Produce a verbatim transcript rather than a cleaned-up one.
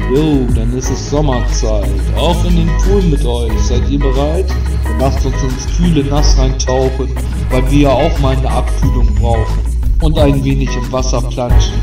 Jo, dann ist es Sommerzeit. Auf in den Pool mit euch. Seid ihr bereit? Dann lasst uns ins kühle Nass reintauchen, weil wir ja auch mal eine Abkühlung brauchen. Und ein wenig im Wasser planschen.